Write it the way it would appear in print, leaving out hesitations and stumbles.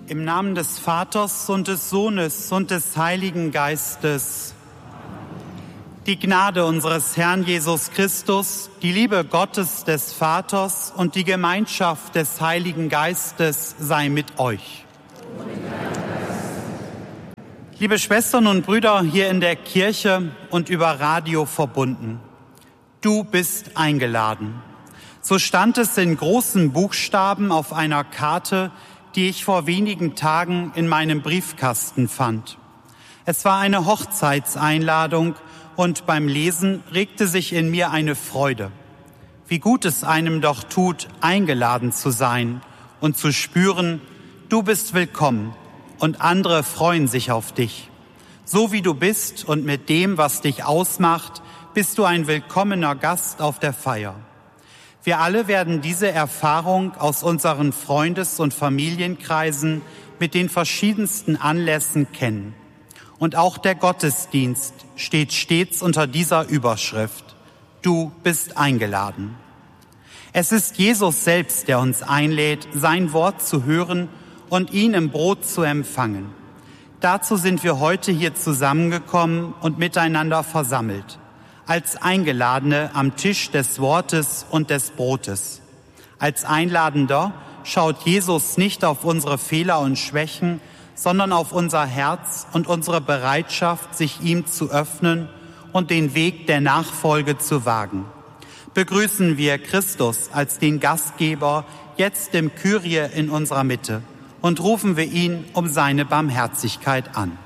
Im Namen des Vaters und des Sohnes und des Heiligen Geistes. Die Gnade unseres Herrn Jesus Christus, die Liebe Gottes des Vaters und die Gemeinschaft des Heiligen Geistes sei mit euch. Liebe Schwestern und Brüder hier in der Kirche und über Radio verbunden, du bist eingeladen. So stand es in großen Buchstaben auf einer Karte, die ich vor wenigen Tagen in meinem Briefkasten fand. Es war eine Hochzeitseinladung und beim Lesen regte sich in mir eine Freude. Wie gut es einem doch tut, eingeladen zu sein und zu spüren, du bist willkommen und andere freuen sich auf dich. So wie du bist und mit dem, was dich ausmacht, bist du ein willkommener Gast auf der Feier. Wir alle werden diese Erfahrung aus unseren Freundes- und Familienkreisen mit den verschiedensten Anlässen kennen. Und auch der Gottesdienst steht stets unter dieser Überschrift: Du bist eingeladen. Es ist Jesus selbst, der uns einlädt, sein Wort zu hören und ihn im Brot zu empfangen. Dazu sind wir heute hier zusammengekommen und miteinander versammelt, als Eingeladene am Tisch des Wortes und des Brotes. Als Einladender schaut Jesus nicht auf unsere Fehler und Schwächen, sondern auf unser Herz und unsere Bereitschaft, sich ihm zu öffnen und den Weg der Nachfolge zu wagen. Begrüßen wir Christus als den Gastgeber jetzt im Kyrie in unserer Mitte und rufen wir ihn um seine Barmherzigkeit an.